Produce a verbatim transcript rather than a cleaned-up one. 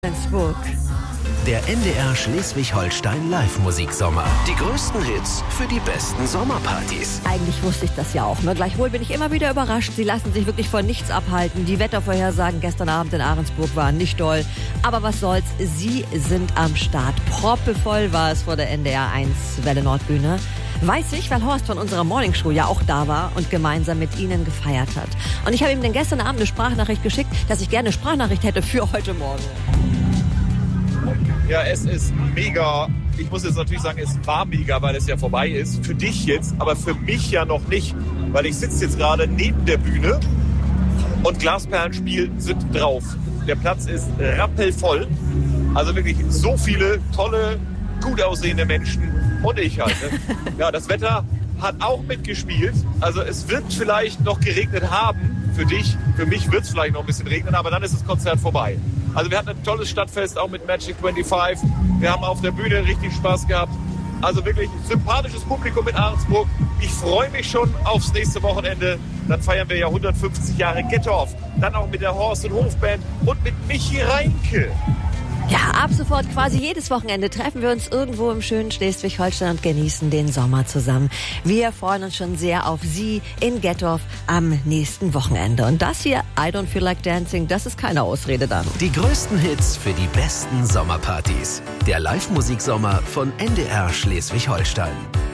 Flensburg. Der N D R Schleswig-Holstein Live-Musiksommer. Die größten Hits für die besten Sommerpartys. Eigentlich wusste ich das ja auch. Ne? Gleichwohl bin ich immer wieder überrascht. Sie lassen sich wirklich von nichts abhalten. Die Wettervorhersagen gestern Abend in Ahrensburg waren nicht doll. Aber was soll's, Sie sind am Start. Proppevoll war es vor der N D R eins Welle Nordbühne. Weiß ich, weil Horst von unserer Morningshow ja auch da war und gemeinsam mit Ihnen gefeiert hat. Und ich habe ihm dann gestern Abend eine Sprachnachricht geschickt, dass ich gerne eine Sprachnachricht hätte für heute Morgen. Ja, es ist mega. Ich muss jetzt natürlich sagen, es war mega, weil es ja vorbei ist. Für dich jetzt, aber für mich ja noch nicht. Weil ich sitze jetzt gerade neben der Bühne und Glasperlenspiel sind drauf. Der Platz ist rappelvoll. Also wirklich so viele tolle, gut aussehende Menschen. Und ich halt. Ne? Ja, das Wetter hat auch mitgespielt. Also es wird vielleicht noch geregnet haben für dich. Für mich wird es vielleicht noch ein bisschen regnen, aber dann ist das Konzert vorbei. Also wir hatten ein tolles Stadtfest, auch mit Magic fünfundzwanzig. Wir haben auf der Bühne richtig Spaß gehabt. Also wirklich sympathisches Publikum in Ahrensburg. Ich freue mich schon aufs nächste Wochenende. Dann feiern wir ja hundertfünfzig Jahre Gettorf. Dann auch mit der Horst- und Hofband und mit Michi Reinke. Ja, ab sofort quasi jedes Wochenende treffen wir uns irgendwo im schönen Schleswig-Holstein und genießen den Sommer zusammen. Wir freuen uns schon sehr auf Sie in Gettorf am nächsten Wochenende. Und das hier, I Don't Feel Like Dancing, das ist keine Ausrede dann. Die größten Hits für die besten Sommerpartys. Der Live-Musiksommer von N D R Schleswig-Holstein.